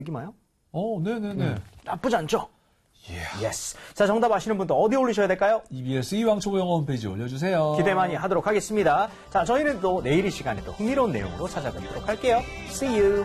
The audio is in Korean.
마요? 네네네. 나쁘지 않죠? 예. 예스. 자, 정답 아시는 분들 어디 올리셔야 될까요? EBS 이왕초보 영어 홈페이지 올려주세요. 기대 많이 하도록 하겠습니다. 자, 저희는 또 내일 이 시간에 또 흥미로운 내용으로 찾아뵙도록 할게요. See you!